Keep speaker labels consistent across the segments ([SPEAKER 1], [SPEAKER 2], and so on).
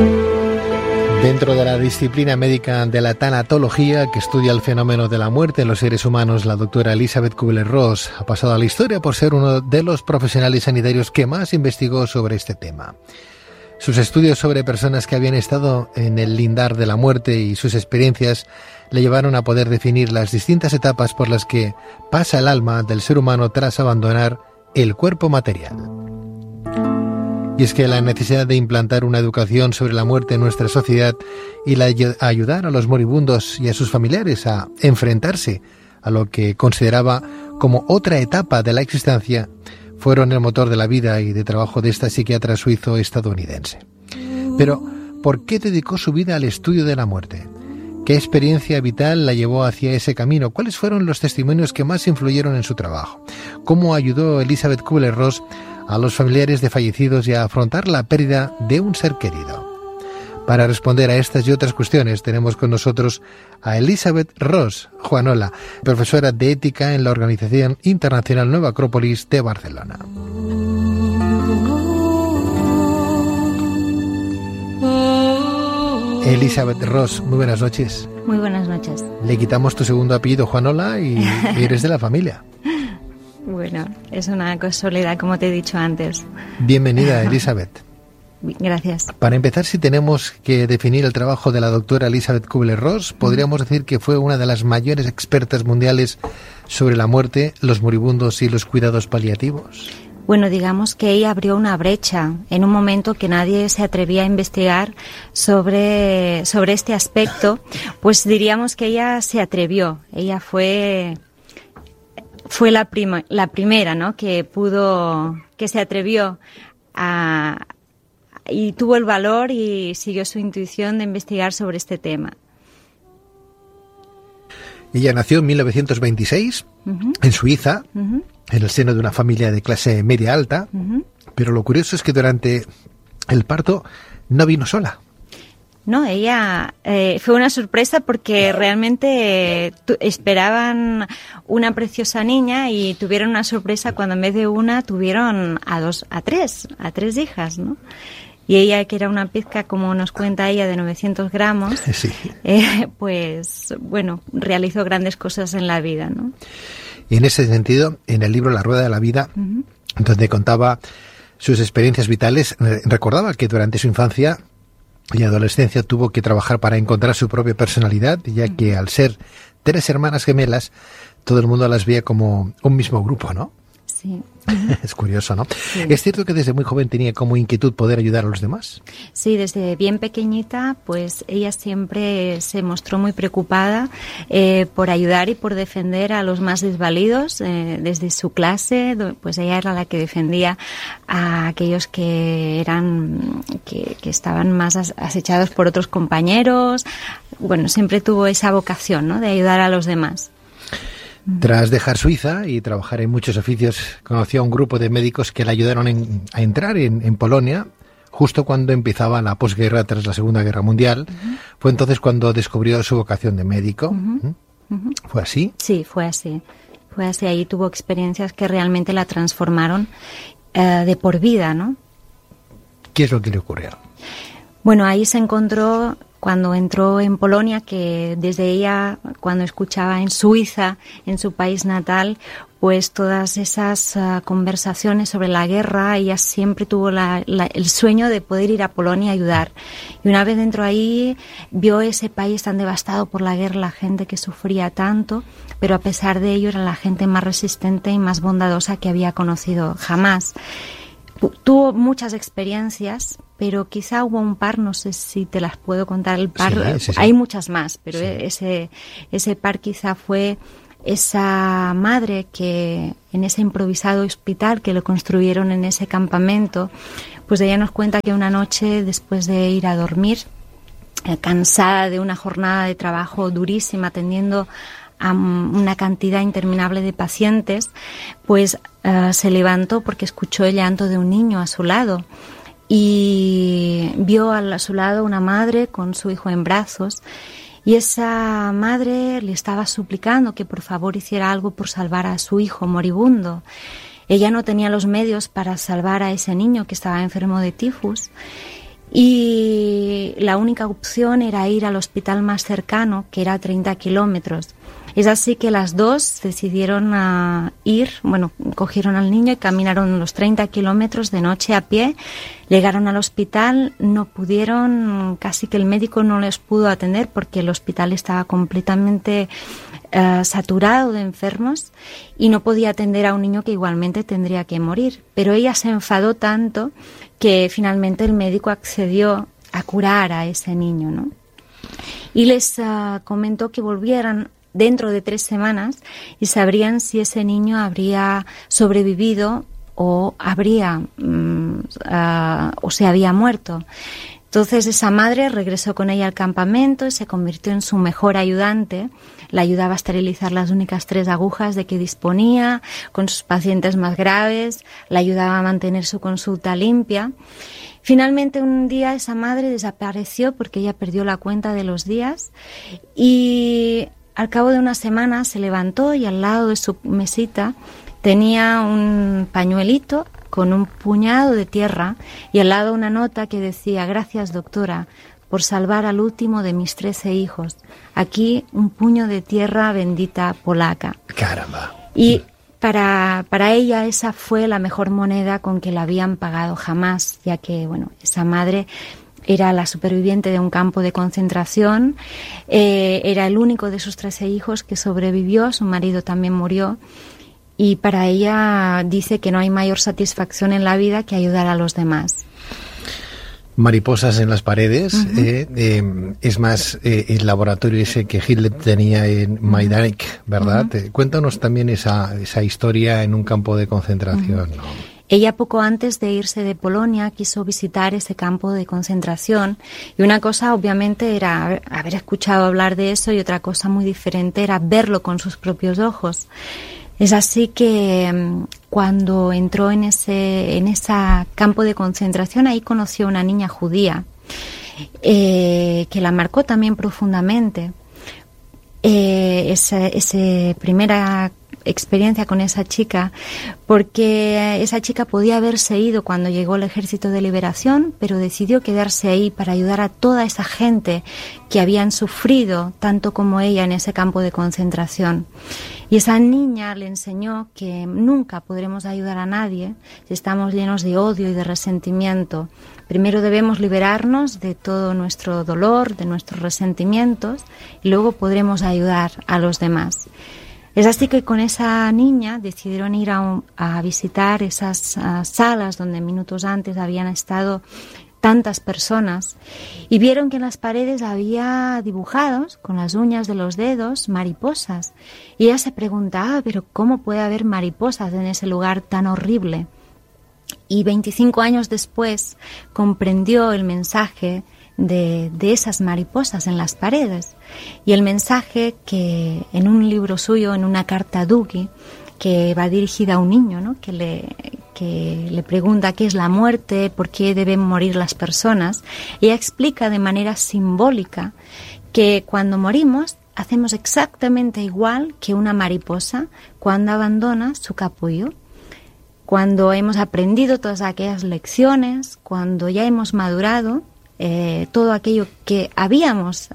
[SPEAKER 1] Dentro de la disciplina médica de la tanatología, que estudia el fenómeno de la muerte en los seres humanos, la doctora Elizabeth Kubler-Ross ha pasado a la historia por ser uno de los profesionales sanitarios que más investigó sobre este tema. Sus estudios sobre personas que habían estado en el lindar de la muerte y sus experiencias le llevaron a poder definir las distintas etapas por las que pasa el alma del ser humano tras abandonar el cuerpo material. Y es que la necesidad de implantar una educación sobre la muerte en nuestra sociedad y ayudar a los moribundos y a sus familiares a enfrentarse a lo que consideraba como otra etapa de la existencia fueron el motor de la vida y de trabajo de esta psiquiatra suizo-estadounidense. Pero, ¿por qué dedicó su vida al estudio de la muerte? ¿Qué experiencia vital la llevó hacia ese camino? ¿Cuáles fueron los testimonios que más influyeron en su trabajo? ¿Cómo ayudó Elizabeth Kubler-Ross a los familiares de fallecidos y a afrontar la pérdida de un ser querido? Para responder a estas y otras cuestiones tenemos con nosotros a Elizabeth Ross Juanola, profesora de ética en la Organización Internacional Nueva Acrópolis de Barcelona. Elizabeth Ross, muy buenas noches.
[SPEAKER 2] Muy buenas noches.
[SPEAKER 1] Le quitamos tu segundo apellido, Juanola, y eres de la familia.
[SPEAKER 2] Bueno, es una casualidad, como te he dicho antes.
[SPEAKER 1] Bienvenida, Elizabeth.
[SPEAKER 2] Gracias.
[SPEAKER 1] Para empezar, si tenemos que definir el trabajo de la doctora Elizabeth Kubler-Ross, podríamos decir que fue una de las mayores expertas mundiales sobre la muerte, los moribundos y los cuidados paliativos.
[SPEAKER 2] Bueno, digamos que ella abrió una brecha en un momento que nadie se atrevía a investigar sobre este aspecto, pues diríamos que ella se atrevió. Ella fue la primera, ¿no?, que se atrevió y tuvo el valor y siguió su intuición de investigar sobre este tema.
[SPEAKER 1] Ella nació en 1926 en Suiza, en el seno de una familia de clase media alta, pero lo curioso es que durante el parto no vino sola.
[SPEAKER 2] No, ella fue una sorpresa porque realmente esperaban una preciosa niña y tuvieron una sorpresa cuando en vez de una tuvieron a tres hijas, ¿no? Y ella, que era una pizca, como nos cuenta ella, de 900 gramos,
[SPEAKER 1] sí.
[SPEAKER 2] Pues bueno, realizó grandes cosas en la vida, ¿no?
[SPEAKER 1] Y en ese sentido, en el libro La Rueda de la Vida, donde contaba sus experiencias vitales, recordaba que durante su infancia y adolescencia tuvo que trabajar para encontrar su propia personalidad, ya que al ser 3 hermanas gemelas, todo el mundo las veía como un mismo grupo, ¿no?
[SPEAKER 2] Sí.
[SPEAKER 1] Es curioso, ¿no?
[SPEAKER 2] Sí.
[SPEAKER 1] ¿Es cierto que desde muy joven tenía como inquietud poder ayudar a los demás?
[SPEAKER 2] Sí, desde bien pequeñita, pues ella siempre se mostró muy preocupada por ayudar y por defender a los más desvalidos. Desde su clase, pues ella era la que defendía a aquellos que estaban más acechados por otros compañeros. Bueno, siempre tuvo esa vocación, ¿no?, de ayudar a los demás.
[SPEAKER 1] Tras dejar Suiza y trabajar en muchos oficios, conoció a un grupo de médicos que le ayudaron a entrar en Polonia, justo cuando empezaba la posguerra tras la Segunda Guerra Mundial. Fue entonces cuando descubrió su vocación de médico. ¿Fue así?
[SPEAKER 2] Sí, fue así. Fue así. Ahí tuvo experiencias que realmente la transformaron de por vida, ¿no?
[SPEAKER 1] ¿Qué es lo que le ocurrió?
[SPEAKER 2] Bueno, ahí se encontró, cuando entró en Polonia, que desde ella, cuando escuchaba en Suiza, en su país natal, pues todas esas conversaciones sobre la guerra, ella siempre tuvo el sueño de poder ir a Polonia a ayudar. Y una vez dentro ahí, vio ese país tan devastado por la guerra, la gente que sufría tanto, pero a pesar de ello era la gente más resistente y más bondadosa que había conocido jamás. Tuvo muchas experiencias, pero quizá hubo un par, no sé si te las puedo contar, el par, sí. Hay muchas más, pero sí. ese par quizá fue esa madre que en ese improvisado hospital que lo construyeron en ese campamento, pues ella nos cuenta que una noche, después de ir a dormir, cansada de una jornada de trabajo durísima, atendiendo a una cantidad interminable de pacientes, pues se levantó porque escuchó el llanto de un niño a su lado y vio a su lado una madre con su hijo en brazos, y esa madre le estaba suplicando que por favor hiciera algo por salvar a su hijo moribundo. Ella no tenía los medios para salvar a ese niño que estaba enfermo de tifus, y y la única opción era ir al hospital más cercano, que era 30 kilómetros. Es así que las dos decidieron cogieron al niño y caminaron los 30 kilómetros de noche a pie. Llegaron al hospital, no pudieron, casi que el médico no les pudo atender porque el hospital estaba completamente saturado de enfermos y no podía atender a un niño que igualmente tendría que morir. Pero ella se enfadó tanto que finalmente el médico accedió a curar a ese niño, ¿no? Y les comentó que volvieran dentro de 3 semanas y sabrían si ese niño habría sobrevivido o se había muerto. Entonces esa madre regresó con ella al campamento y se convirtió en su mejor ayudante. La ayudaba a esterilizar las únicas 3 agujas de que disponía con sus pacientes más graves, la ayudaba a mantener su consulta limpia. Finalmente un día esa madre desapareció porque ella perdió la cuenta de los días y al cabo de una semana se levantó y al lado de su mesita tenía un pañuelito con un puñado de tierra y al lado una nota que decía: gracias, doctora, por salvar al último de mis 13 hijos. Aquí un puño de tierra bendita polaca.
[SPEAKER 1] Caramba.
[SPEAKER 2] Y para ella esa fue la mejor moneda con que la habían pagado jamás, ya que, esa madre era la superviviente de un campo de concentración, era el único de sus 13 hijos que sobrevivió, su marido también murió, y para ella dice que no hay mayor satisfacción en la vida que ayudar a los demás.
[SPEAKER 1] Mariposas en las paredes, es más el laboratorio ese que Hitler tenía en Majdanek, ¿verdad? Cuéntanos también esa historia en un campo de concentración, ¿no?
[SPEAKER 2] Ella poco antes de irse de Polonia quiso visitar ese campo de concentración y una cosa obviamente era haber escuchado hablar de eso y otra cosa muy diferente era verlo con sus propios ojos. Es así que cuando entró en ese campo de concentración ahí conoció a una niña judía que la marcó también profundamente. Esa primera experiencia con esa chica, porque esa chica podía haberse ido cuando llegó el Ejército de Liberación, pero decidió quedarse ahí para ayudar a toda esa gente que habían sufrido tanto como ella en ese campo de concentración. Y esa niña le enseñó que nunca podremos ayudar a nadie si estamos llenos de odio y de resentimiento. Primero debemos liberarnos de todo nuestro dolor, de nuestros resentimientos, y luego podremos ayudar a los demás. Es así que con esa niña decidieron ir a visitar esas salas donde minutos antes habían estado tantas personas y vieron que en las paredes había dibujados con las uñas de los dedos mariposas. Y ella se preguntaba, pero ¿cómo puede haber mariposas en ese lugar tan horrible? Y 25 años después comprendió el mensaje de esas mariposas en las paredes. Y el mensaje que en un libro suyo, en una carta a Dougie, que va dirigida a un niño, ¿no? que le pregunta qué es la muerte, por qué deben morir las personas, ella explica de manera simbólica que cuando morimos hacemos exactamente igual que una mariposa cuando abandona su capullo. Cuando hemos aprendido todas aquellas lecciones, cuando ya hemos madurado, todo aquello que habíamos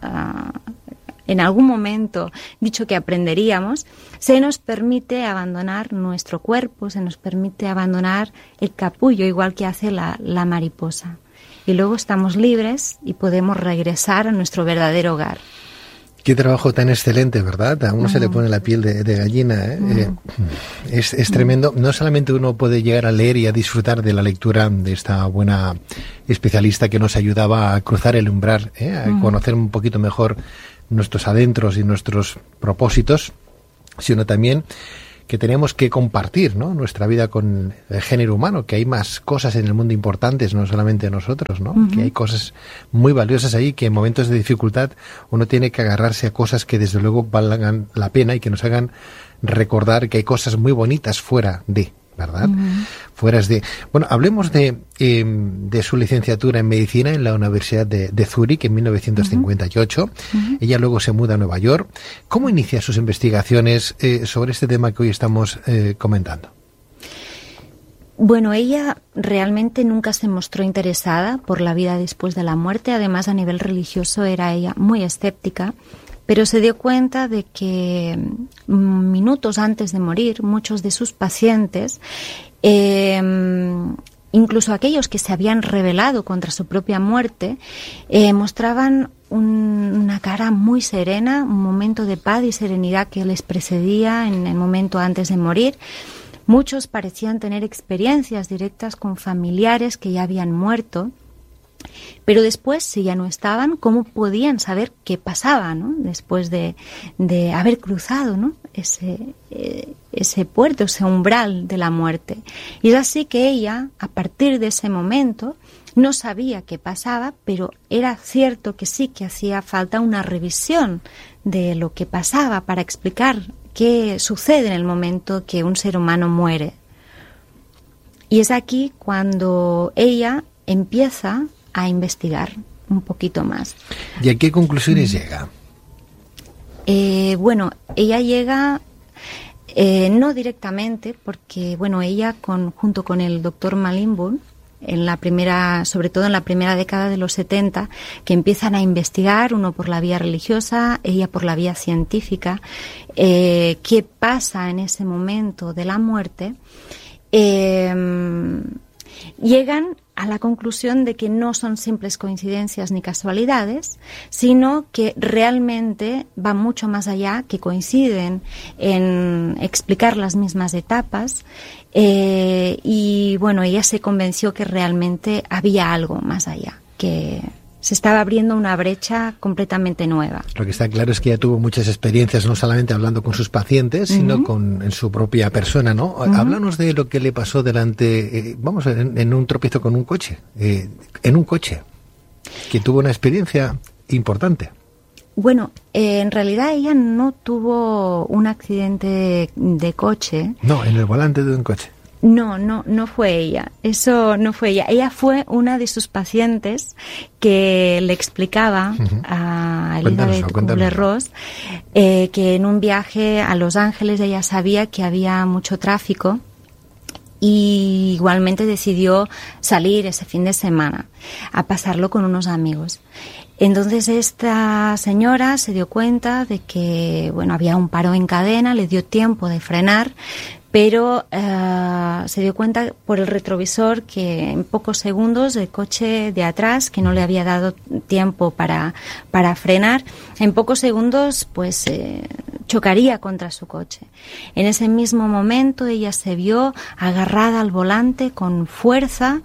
[SPEAKER 2] en algún momento dicho que aprenderíamos, se nos permite abandonar nuestro cuerpo, se nos permite abandonar el capullo, igual que hace la mariposa. Y luego estamos libres y podemos regresar a nuestro verdadero hogar.
[SPEAKER 1] Qué trabajo tan excelente, ¿verdad? A uno se le pone la piel de gallina, ¿eh? Es tremendo. No solamente uno puede llegar a leer y a disfrutar de la lectura de esta buena especialista que nos ayudaba a cruzar el umbral, a conocer un poquito mejor nuestros adentros y nuestros propósitos, sino también que tenemos que compartir, ¿no?, nuestra vida con el género humano, que hay más cosas en el mundo importantes, no solamente nosotros, ¿no? Que hay cosas muy valiosas ahí, que en momentos de dificultad uno tiene que agarrarse a cosas que desde luego valgan la pena y que nos hagan recordar que hay cosas muy bonitas fuera de, ¿verdad? Fuera de... Bueno, hablemos de su licenciatura en medicina en la Universidad de Zúrich en 1958. Ella luego se muda a Nueva York. ¿Cómo inicia sus investigaciones sobre este tema que hoy estamos comentando?
[SPEAKER 2] Bueno, ella realmente nunca se mostró interesada por la vida después de la muerte. Además, a nivel religioso era ella muy escéptica, pero se dio cuenta de que minutos antes de morir, muchos de sus pacientes, incluso aquellos que se habían rebelado contra su propia muerte, mostraban una cara muy serena, un momento de paz y serenidad que les precedía en el momento antes de morir. Muchos parecían tener experiencias directas con familiares que ya habían muerto, pero después, si ya no estaban, ¿cómo podían saber qué pasaba, ¿no? Después de haber cruzado, ¿no? ese puerto, ese umbral de la muerte. Y es así que ella, a partir de ese momento, no sabía qué pasaba, pero era cierto que sí que hacía falta una revisión de lo que pasaba para explicar qué sucede en el momento que un ser humano muere. Y es aquí cuando ella empieza a investigar un poquito más.
[SPEAKER 1] ¿Y a qué conclusiones llega?
[SPEAKER 2] Bueno, ella llega no directamente, porque bueno, ella junto con el doctor Malingburn, sobre todo en la primera década de los 70, que empiezan a investigar, uno por la vía religiosa, ella por la vía científica, qué pasa en ese momento de la muerte, llegan a la conclusión de que no son simples coincidencias ni casualidades, sino que realmente va mucho más allá, que coinciden en explicar las mismas etapas, y bueno, ella se convenció que realmente había algo más allá, que se estaba abriendo una brecha completamente nueva.
[SPEAKER 1] Lo que está claro es que ella tuvo muchas experiencias, no solamente hablando con sus pacientes, sino en su propia persona, ¿no? Háblanos de lo que le pasó delante, en un tropiezo con un coche, en un coche, que tuvo una experiencia importante.
[SPEAKER 2] Bueno, en realidad ella no tuvo un accidente de coche.
[SPEAKER 1] No, en el volante de un coche.
[SPEAKER 2] No fue ella. Eso no fue ella. Ella fue una de sus pacientes que le explicaba a Elizabeth Kubler-Ross que en un viaje a Los Ángeles ella sabía que había mucho tráfico y igualmente decidió salir ese fin de semana a pasarlo con unos amigos. Entonces esta señora se dio cuenta de que bueno, había un paro en cadena, le dio tiempo de frenar, pero se dio cuenta por el retrovisor que en pocos segundos el coche de atrás, que no le había dado tiempo para frenar, en pocos segundos pues chocaría contra su coche. En ese mismo momento ella se vio agarrada al volante con fuerza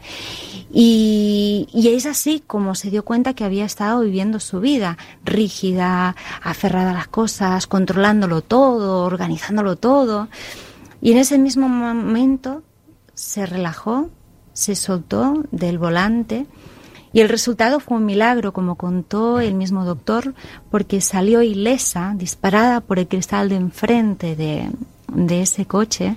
[SPEAKER 2] y es así como se dio cuenta que había estado viviendo su vida, rígida, aferrada a las cosas, controlándolo todo, organizándolo todo. Y en ese mismo momento se relajó, se soltó del volante y el resultado fue un milagro, como contó el mismo doctor, porque salió ilesa, disparada por el cristal de enfrente de ese coche.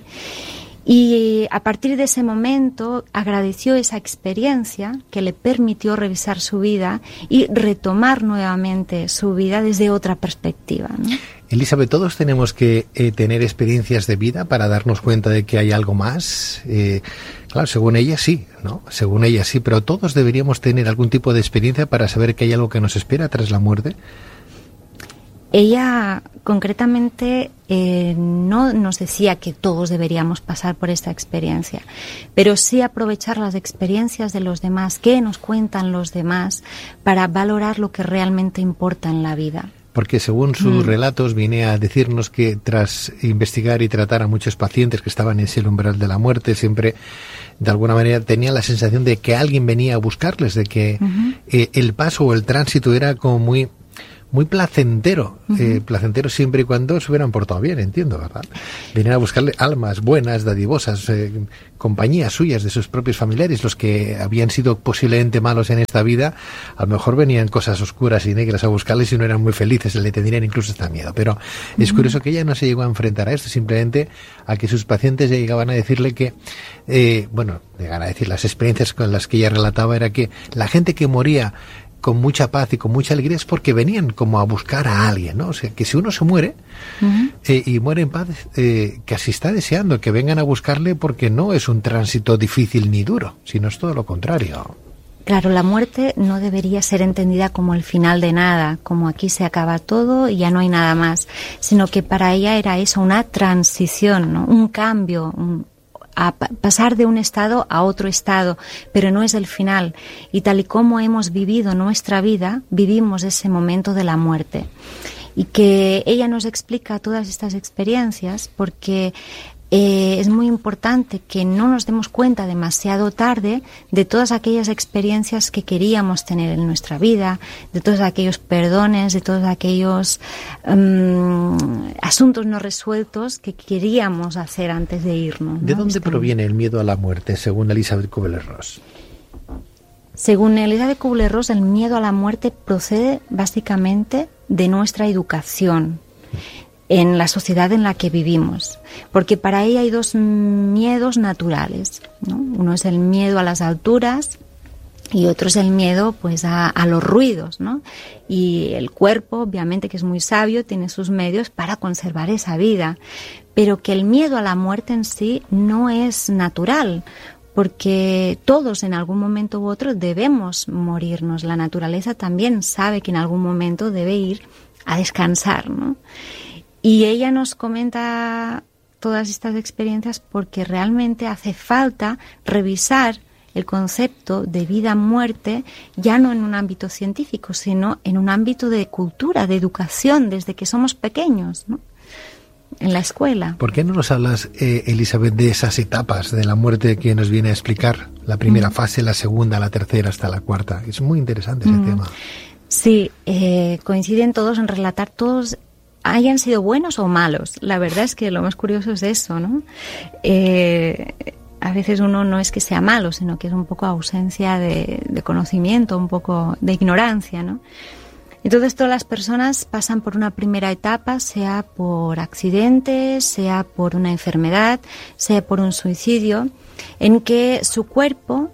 [SPEAKER 2] Y a partir de ese momento agradeció esa experiencia que le permitió revisar su vida y retomar nuevamente su vida desde otra perspectiva, ¿no?
[SPEAKER 1] Elizabeth, todos tenemos que tener experiencias de vida para darnos cuenta de que hay algo más. Claro, según ella sí, ¿no? Según ella sí, pero todos deberíamos tener algún tipo de experiencia para saber que hay algo que nos espera tras la muerte.
[SPEAKER 2] Ella concretamente no nos decía que todos deberíamos pasar por esta experiencia, pero sí aprovechar las experiencias de los demás, qué nos cuentan los demás, para valorar lo que realmente importa en la vida.
[SPEAKER 1] Porque según sus relatos viene a decirnos que tras investigar y tratar a muchos pacientes que estaban en ese umbral de la muerte, siempre de alguna manera tenían la sensación de que alguien venía a buscarles, de que el paso o el tránsito era como muy placentero, placentero siempre y cuando se hubieran portado bien, entiendo, ¿verdad? Venían a buscarle almas buenas, dadivosas, compañías suyas, de sus propios familiares, los que habían sido posiblemente malos en esta vida, a lo mejor venían cosas oscuras y negras a buscarles y no eran muy felices, le tendrían incluso hasta miedo. Pero es curioso que ella no se llegó a enfrentar a esto, simplemente a que sus pacientes llegaban a decirle que, llegaban a decir, las experiencias con las que ella relataba era que la gente que moría con mucha paz y con mucha alegría es porque venían como a buscar a alguien, ¿no? O sea, que si uno se muere y muere en paz, casi está deseando que vengan a buscarle, porque no es un tránsito difícil ni duro, sino es todo lo contrario.
[SPEAKER 2] Claro, la muerte no debería ser entendida como el final de nada, como aquí se acaba todo y ya no hay nada más, sino que para ella era eso, una transición, ¿no? Un cambio, a pasar de un estado a otro estado, pero no es el final. Y tal y como hemos vivido nuestra vida, vivimos ese momento de la muerte. Y que ella nos explica todas estas experiencias porque es muy importante que no nos demos cuenta demasiado tarde de todas aquellas experiencias que queríamos tener en nuestra vida, de todos aquellos perdones, de todos aquellos asuntos no resueltos que queríamos hacer antes de irnos, ¿no?
[SPEAKER 1] ¿De dónde proviene el miedo a la muerte, según Elisabeth Kubler-Ross?
[SPEAKER 2] Según Elisabeth Kubler-Ross, el miedo a la muerte procede básicamente de nuestra educación en la sociedad en la que vivimos, porque para ella hay dos miedos naturales, ¿no? Uno es el miedo a las alturas y otro es el miedo pues a los ruidos, ¿no? Y el cuerpo, obviamente, que es muy sabio, tiene sus medios para conservar esa vida, pero que el miedo a la muerte en sí no es natural, porque todos en algún momento u otro debemos morirnos. La naturaleza también sabe que en algún momento debe ir a descansar, ¿no? Y ella nos comenta todas estas experiencias porque realmente hace falta revisar el concepto de vida-muerte ya no en un ámbito científico, sino en un ámbito de cultura, de educación, desde que somos pequeños, ¿no? En la escuela.
[SPEAKER 1] ¿Por qué no nos hablas, Elisabeth, de esas etapas de la muerte que nos viene a explicar? La primera fase, la segunda, la tercera, hasta la cuarta. Es muy interesante ese tema. Sí,
[SPEAKER 2] coinciden todos en relatar todos, hayan sido buenos o malos. La verdad es que lo más curioso es eso, ¿no? A veces uno no es que sea malo, sino que es un poco ausencia de conocimiento, un poco de ignorancia, ¿no? Entonces todas las personas pasan por una primera etapa, sea por accidente, sea por una enfermedad, sea por un suicidio, en que su cuerpo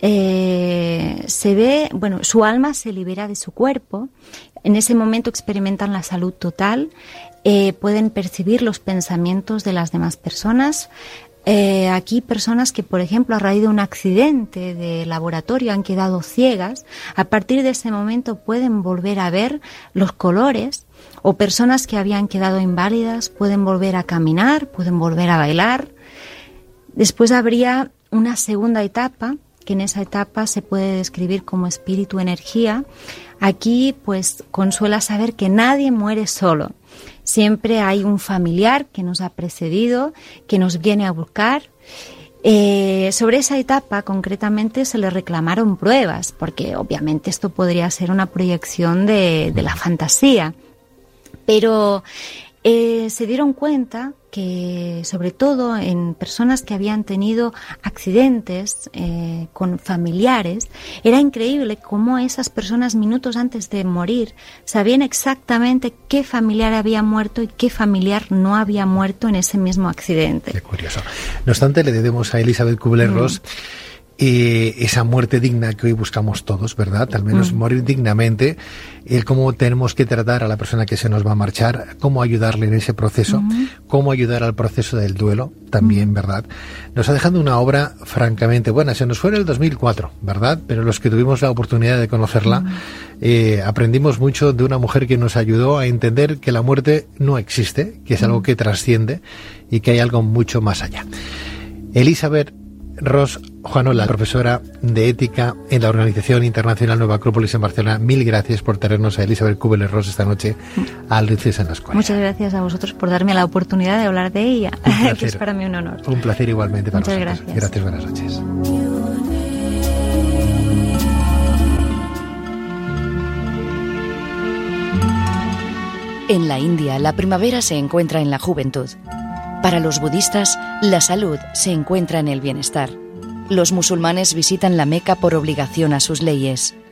[SPEAKER 2] su alma se libera de su cuerpo. En ese momento experimentan la salud total, pueden percibir los pensamientos de las demás personas. Aquí personas que, por ejemplo, a raíz de un accidente de laboratorio han quedado ciegas, a partir de ese momento pueden volver a ver los colores, o personas que habían quedado inválidas pueden volver a caminar, pueden volver a bailar. Después habría una segunda etapa, que en esa etapa se puede describir como espíritu-energía. Aquí, pues, consuela saber que nadie muere solo. Siempre hay un familiar que nos ha precedido, que nos viene a buscar. Sobre esa etapa, concretamente, se le reclamaron pruebas, porque obviamente esto podría ser una proyección de la fantasía. Pero se dieron cuenta que, sobre todo en personas que habían tenido accidentes con familiares, era increíble cómo esas personas, minutos antes de morir, sabían exactamente qué familiar había muerto y qué familiar no había muerto en ese mismo accidente.
[SPEAKER 1] Qué curioso. No obstante, le debemos a Elisabeth Kubler-Ross esa muerte digna que hoy buscamos todos, ¿verdad? Al menos morir dignamente, cómo tenemos que tratar a la persona que se nos va a marchar, cómo ayudarle en ese proceso, cómo ayudar al proceso del duelo también, ¿verdad? Nos ha dejado una obra francamente buena. Se nos fue en el 2004, ¿verdad? Pero los que tuvimos la oportunidad de conocerla, aprendimos mucho de una mujer que nos ayudó a entender que la muerte no existe, que es algo que trasciende y que hay algo mucho más allá. Elisabeth Ross Juanola, profesora de ética en la Organización Internacional Nueva Acrópolis en Barcelona. Mil gracias por traernos a Elisabeth Kubler-Ross esta noche a Luces en la Escuela.
[SPEAKER 2] Muchas gracias a vosotros por darme la oportunidad de hablar de ella, que es para mí un honor.
[SPEAKER 1] Un placer igualmente para
[SPEAKER 2] Muchas
[SPEAKER 1] nosotros.
[SPEAKER 2] Gracias,
[SPEAKER 1] buenas noches.
[SPEAKER 3] En la India, la primavera se encuentra en la juventud. Para los budistas, la salud se encuentra en el bienestar. Los musulmanes visitan la Meca por obligación a sus leyes.